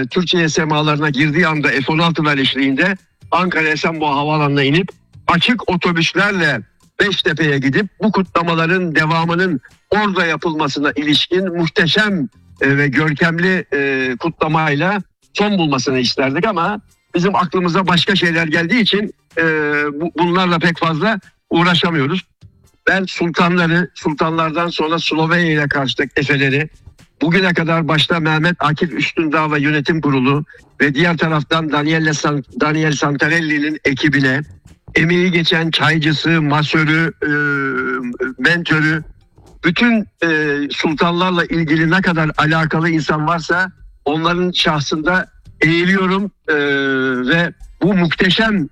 Türkiye semalarına girdiği anda F-16'lar eşliğinde Ankara Esenboğa Havaalanı'na inip açık otobüslerle Beştepe'ye gidip bu kutlamaların devamının orada yapılmasına ilişkin muhteşem ve görkemli kutlamayla son bulmasını isterdik ama bizim aklımıza başka şeyler geldiği için bunlarla pek fazla uğraşamıyoruz. Ben sultanlardan sonra Slovenya ile karşılaştık efeleri, bugüne kadar başta Mehmet Akif Üstündağ ve yönetim kurulu ve diğer taraftan Daniel Santarelli'nin ekibine emeği geçen çaycısı, masörü, mentörü, bütün sultanlarla ilgili ne kadar alakalı insan varsa onların şahsında eğiliyorum ve bu muhteşem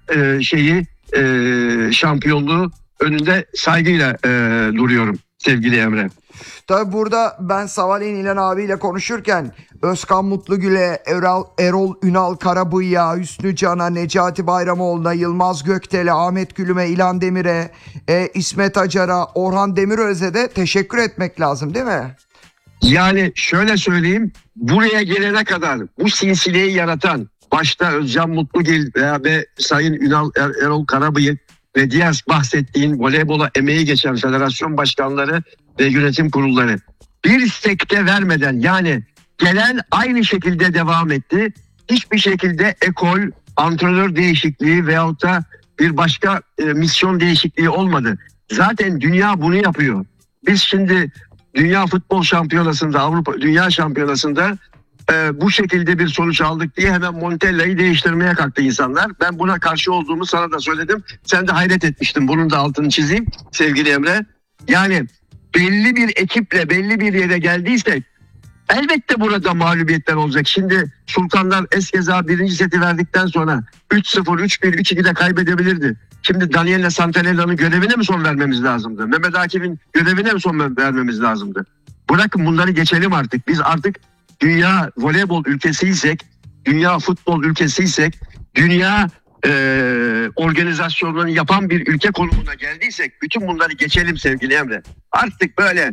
şampiyonluğu önünde saygıyla duruyorum sevgili Emre. Tabi burada ben sabahleyin İlhan abiyle konuşurken Özkan Mutlugül'e, Erol Ünal Karabıyık'a, Hüsnü Can'a, Necati Bayramoğlu'na, Yılmaz Göktel'e, Ahmet Gülüm'e, İlhan Demir'e, İsmet Acar'a, Orhan Demiröz'e de teşekkür etmek lazım değil mi? Yani şöyle söyleyeyim, buraya gelene kadar bu silsileyi yaratan başta Özcan Mutlugil ve Sayın Erol Karabıyık ve diğer bahsettiğin voleybola emeği geçen federasyon başkanları ve yönetim kurulları bir sekte vermeden, yani gelen aynı şekilde devam etti. Hiçbir şekilde ekol, antrenör değişikliği veyahut da bir başka misyon değişikliği olmadı. Zaten dünya bunu yapıyor. Biz şimdi Dünya Futbol Şampiyonası'nda, Avrupa Dünya Şampiyonası'nda bu şekilde bir sonuç aldık diye hemen Montella'yı değiştirmeye kalktı insanlar. Ben buna karşı olduğumu sana da söyledim. Sen de hayret etmiştin. Bunun da altını çizeyim sevgili Emre. Yani belli bir ekiple belli bir yere geldiysek elbette burada mağlubiyetler olacak. Şimdi Sultanlar eskeza birinci seti verdikten sonra 3-0, 3-1, 3-2'de kaybedebilirdi. Şimdi Daniele Santarella'nın görevine mi son vermemiz lazımdı? Mehmet Akif'in görevine mi son vermemiz lazımdı? Bırakın bunları geçelim artık. Biz artık dünya voleybol ülkesiysek, dünya futbol ülkesiysek, dünya organizasyonlarını yapan bir ülke konumuna geldiysek bütün bunları geçelim sevgili Emre. Artık böyle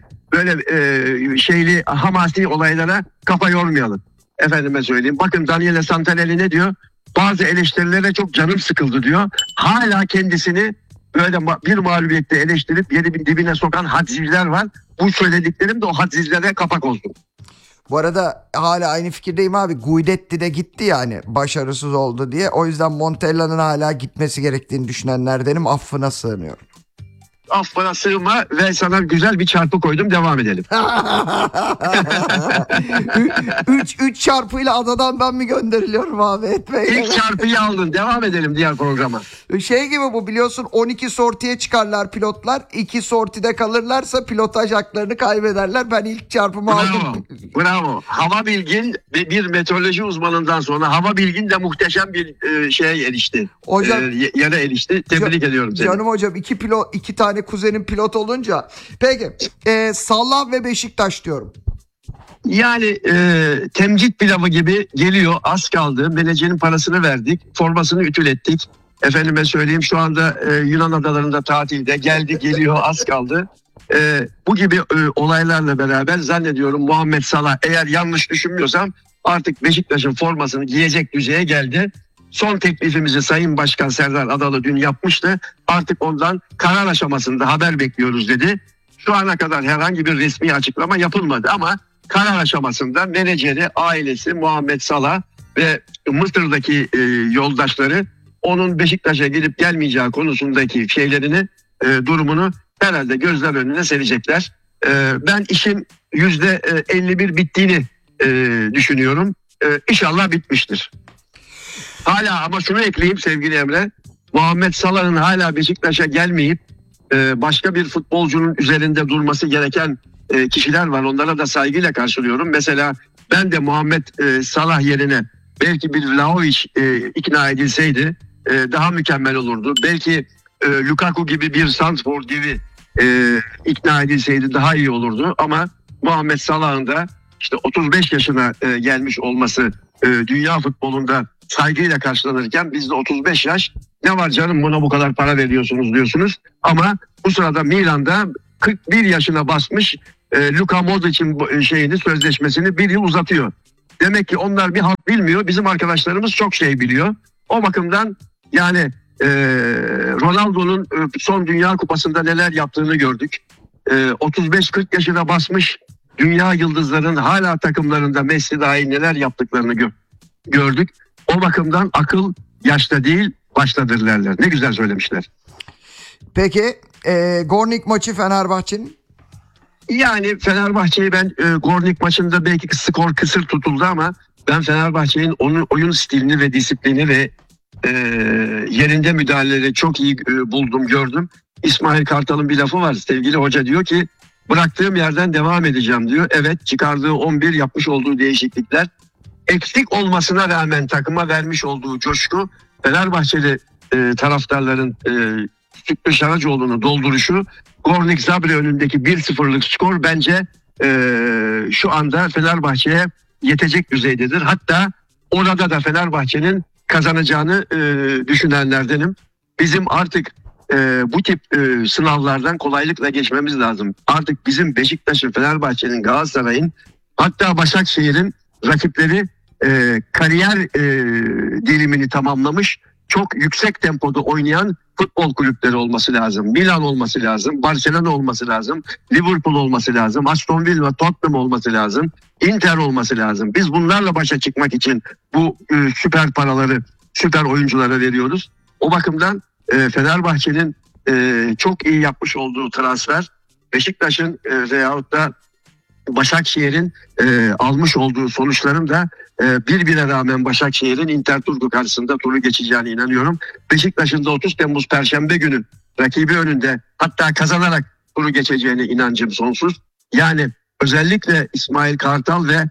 hamasi olaylara kafa yormayalım. Efendime söyleyeyim. Bakın Daniele Santarelli ne diyor? Bazı eleştirilere çok canım sıkıldı diyor. Hala kendisini böyle bir mağlubiyette eleştirip yerin dibine sokan hadsizler var. Bu söylediklerim de o hadsizlere kapak olsun. Bu arada hala aynı fikirdeyim abi. Guidetti de gitti yani başarısız oldu diye. O yüzden Montella'nın hala gitmesi gerektiğini düşünenlerdenim. Affına sığınıyorum. Affına sığma ve sana güzel bir çarpı koydum, devam edelim. 3 çarpıyla adadan ben mi gönderiliyorum abi? Etmeyin. İlk çarpıyı aldın, devam edelim diğer programa. Şey gibi bu, biliyorsun 12 sortiye çıkarlar pilotlar. 2 sortide kalırlarsa pilotaj haklarını kaybederler. Ben ilk çarpımı aldım. Bravo. Hava Bilgin ve bir meteoroloji uzmanından sonra Hava Bilgin de muhteşem bir erişti. Hocam, yere erişti. Tebrik ediyorum seni. Canım hocam, 2 tane kuzenim pilot olunca. Peki Salah ve Beşiktaş diyorum. Yani temcit pilavı gibi geliyor, az kaldı. Menajerin parasını verdik, formasını ütülettik. Efendime söyleyeyim, şu anda Yunan adalarında tatilde, geldi geliyor, az kaldı. Bu gibi olaylarla beraber zannediyorum Muhammed Salah, eğer yanlış düşünmüyorsam, artık Beşiktaş'ın formasını giyecek düzeye geldi. Son teklifimizi Sayın Başkan Serdar Adalı dün yapmıştı. Artık ondan karar aşamasında haber bekliyoruz dedi. Şu ana kadar herhangi bir resmi açıklama yapılmadı ama karar aşamasında menajeri, ailesi Muhammed Salah ve Mısır'daki yoldaşları onun Beşiktaş'a gelip gelmeyeceği konusundaki durumunu herhalde gözler önüne serecekler. Ben işin %51 bittiğini düşünüyorum. İnşallah bitmiştir. Hala ama şunu ekleyeyim sevgili Emre. Muhammed Salah'ın hala Beşiktaş'a gelmeyip başka bir futbolcunun üzerinde durması gereken kişiler var. Onlara da saygıyla karşılıyorum. Mesela ben de Muhammed Salah yerine belki bir Vlahovic ikna edilseydi daha mükemmel olurdu. Belki Lukaku gibi bir Santrfor gibi ikna edilseydi daha iyi olurdu. Ama Muhammed Salah'ın da işte 35 yaşına gelmiş olması dünya futbolunda saygıyla karşılanırken bizde 35 yaş, ne var canım buna bu kadar para veriyorsunuz diyorsunuz. Ama bu sırada Milan'da 41 yaşına basmış Luka Modric'in sözleşmesini bir yıl uzatıyor. Demek ki onlar bir bilmiyor. Bizim arkadaşlarımız çok şey biliyor. O bakımdan yani Ronaldo'nun son Dünya Kupası'nda neler yaptığını gördük. 35-40 yaşına basmış dünya yıldızların hala takımlarında Messi dahil neler yaptıklarını gördük. O bakımdan akıl yaşta değil baştadır derler. Ne güzel söylemişler. Peki Gornik maçı Fenerbahçe'nin? Yani Fenerbahçe'yi ben Gornik maçında belki skor kısır tutuldu ama ben Fenerbahçe'nin onun oyun stilini ve disiplini ve yerinde müdahaleleri çok iyi buldum, gördüm. İsmail Kartal'ın bir lafı var. Sevgili hoca diyor ki bıraktığım yerden devam edeceğim diyor. Evet, çıkardığı 11 yapmış olduğu değişiklikler eksik olmasına rağmen takıma vermiş olduğu coşku, Fenerbahçeli taraftarların Sütlü Şaracoğlu'nu dolduruşu, Gornik Zabre önündeki 1-0'lık skor bence şu anda Fenerbahçe'ye yetecek düzeydedir. Hatta orada da Fenerbahçe'nin kazanacağını düşünenlerdenim. Bizim artık bu tip sınavlardan kolaylıkla geçmemiz lazım. Artık bizim Beşiktaş'ın, Fenerbahçe'nin, Galatasaray'ın, hatta Başakşehir'in rakipleri kariyer dilimini tamamlamış, çok yüksek tempoda oynayan futbol kulüpleri olması lazım. Milan olması lazım, Barcelona olması lazım, Liverpool olması lazım, Aston Villa, Tottenham olması lazım, Inter olması lazım. Biz bunlarla başa çıkmak için bu süper paraları süper oyunculara veriyoruz. O bakımdan Fenerbahçe'nin çok iyi yapmış olduğu transfer, Beşiktaş'ın veyahut da Başakşehir'in almış olduğu sonuçların da birbirine rağmen Başakşehir'in Inter Turku karşısında turu geçeceğine inanıyorum. Beşiktaş'ın da 30 Temmuz Perşembe günü rakibi önünde hatta kazanarak turu geçeceğine inancım sonsuz. Yani özellikle İsmail Kartal ve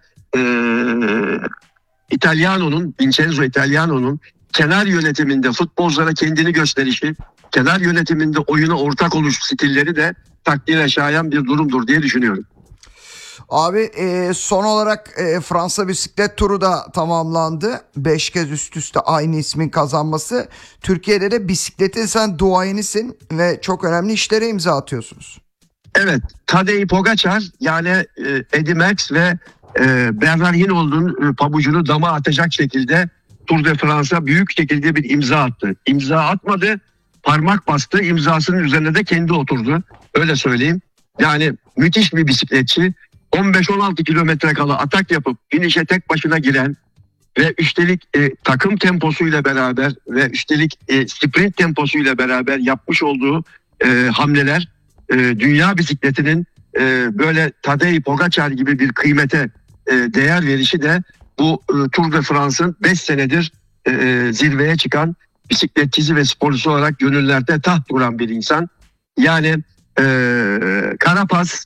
Vincenzo Italiano'nun kenar yönetiminde futbolculara kendini gösterişi, kenar yönetiminde oyuna ortak oluş stilleri de takdire şayan bir durumdur diye düşünüyorum. Abi son olarak Fransa bisiklet turu da tamamlandı. 5 kez üst üste aynı ismin kazanması. Türkiye'de de bisikletin sen duayenisin ve çok önemli işlere imza atıyorsunuz. Evet, Tadej Pogačar yani Eddy Merckx ve Bernard Hinault'un pabucunu dama atacak şekilde Tour de France'a büyük şekilde bir imza attı. İmza atmadı, parmak bastı, imzasının üzerine de kendi oturdu. Öyle söyleyeyim. Yani müthiş bir bisikletçi. 15-16 kilometre kala atak yapıp finişe tek başına giren ve üstelik takım temposuyla beraber ve üstelik sprint temposuyla beraber yapmış olduğu hamleler dünya bisikletinin böyle Tadej Pogačar gibi bir kıymete değer verişi de bu Tour de France'ın 5 senedir zirveye çıkan bisikletçisi ve sporcusu olarak gönüllerde taht kuran bir insan. Yani Carapaz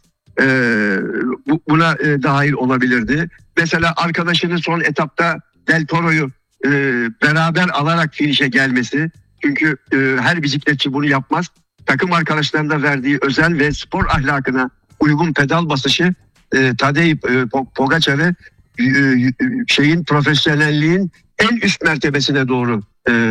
buna dahil olabilirdi. Mesela arkadaşının son etapta Del Toro'yu beraber alarak finişe gelmesi. Çünkü her bisikletçi bunu yapmaz. Takım arkadaşlarına verdiği özel ve spor ahlakına uygun pedal basışı Tadej Pogačar'ı profesyonelliğin en üst mertebesine doğru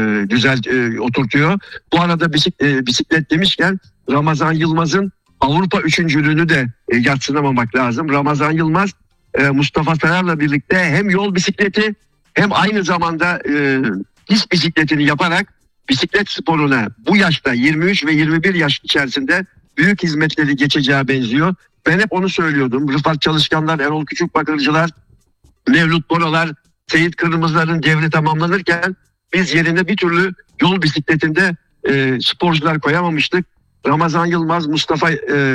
oturtuyor. Bu arada bisiklet demişken Ramazan Yılmaz'ın Avrupa üçüncülüğünü de yadsınamamak lazım. Ramazan Yılmaz Mustafa Sarar'la birlikte hem yol bisikleti hem aynı zamanda pist bisikletini yaparak bisiklet sporuna bu yaşta 23 ve 21 yaş içerisinde büyük hizmetleri geçeceği benziyor. Ben hep onu söylüyordum. Rıfat Çalışkanlar, Erol Küçükbakırcılar, Mevlüt Boralar, Seyit Kırmızılar'ın devri tamamlanırken biz yerine bir türlü yol bisikletinde sporcular koyamamıştık. Ramazan Yılmaz, Mustafa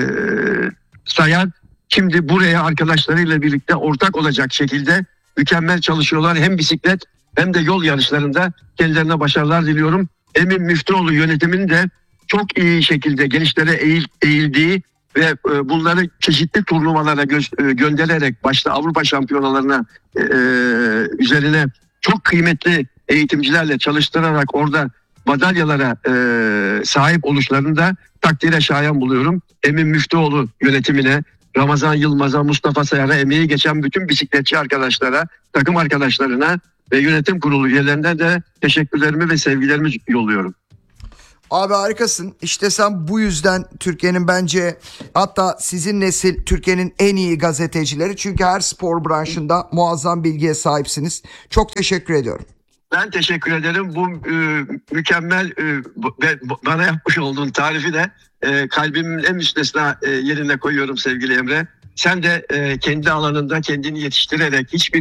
Sayar şimdi buraya arkadaşlarıyla birlikte ortak olacak şekilde mükemmel çalışıyorlar. Hem bisiklet hem de yol yarışlarında kendilerine başarılar diliyorum. Emin Müftüoğlu yönetiminin de çok iyi şekilde gençlere eğildiği ve bunları çeşitli turnuvalara göndererek başta Avrupa şampiyonalarına üzerine çok kıymetli eğitimcilerle çalıştırarak orada madalyalara sahip oluşlarını da takdire şayan buluyorum. Emin Müftüoğlu yönetimine, Ramazan Yılmaz'a, Mustafa Sayar'a, emeği geçen bütün bisikletçi arkadaşlara, takım arkadaşlarına ve yönetim kurulu üyelerine de teşekkürlerimi ve sevgilerimi yolluyorum. Abi harikasın. İşte sen bu yüzden Türkiye'nin bence, hatta sizin nesil Türkiye'nin en iyi gazetecileri. Çünkü her spor branşında muazzam bilgiye sahipsiniz. Çok teşekkür ediyorum. Ben teşekkür ederim. Bu mükemmel ve bana yapmış olduğun tarifi de kalbimin en müstesna yerine koyuyorum sevgili Emre. Sen de kendi alanında kendini yetiştirerek hiçbir